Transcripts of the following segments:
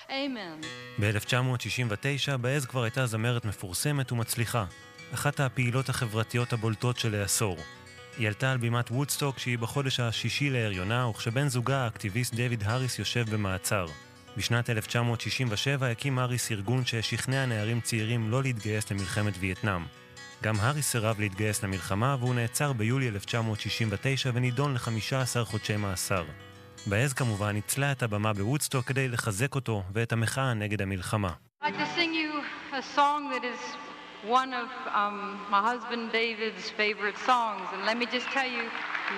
Amen. ב-1969 באז כבר הייתה זמרת מפורסמת ומצליחה, אחת הפעילות החברתיות הבולטות של העשור. היא עלתה על בימת וודסטוק כשהיא בחודש השישי להריונה, וכשבן זוגה האקטיביסט דיוויד האריס יושב במעצר. בשנת 1967 הקים האריס ארגון ששכנע נערים צעירים לא להתגייס למלחמת וייטנאם. גם האריס סירב להתגייס למלחמה והוא נעצר ביולי 1969 ונידון ל-15 חודשי מאסר. באז כמובן ניצלה את הבמה בוודסטוק כדי לחזק אותו ואת המחאה נגד המלחמה. I'd like to sing you a song that is one of my husband David's favorite songs, and let me just tell you,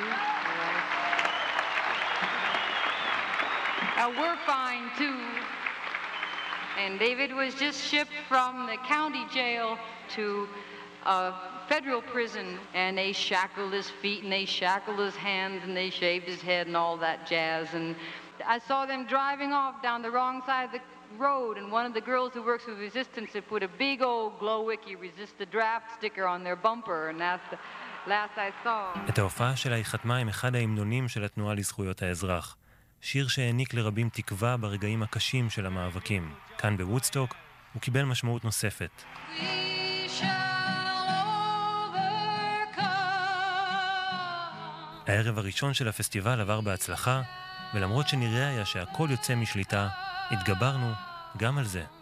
we're fine too. And David was just shipped from the county jail to a federal prison, and they shackled his feet and they shackled his hands and they shaved his head and all that jazz. And I saw them driving off down the wrong side of the road, and one of the girls who works with Resistance had put a big old Glow-Wiki Resist the Draft sticker on their bumper, and that's the last I saw. את ההופעה שלה היא חתמה עם אחד ההמנונים של התנועה לזכויות האזרח. שיר שהעניק לרבים תקווה ברגעים הקשים של המאבקים. כאן בוודסטוק הוא קיבל משמעות נוספת. הערב הראשון של הפסטיבל עבר בהצלחה, ולמרות שנראה היה שהכל יוצא משליטה, התגברנו גם על זה.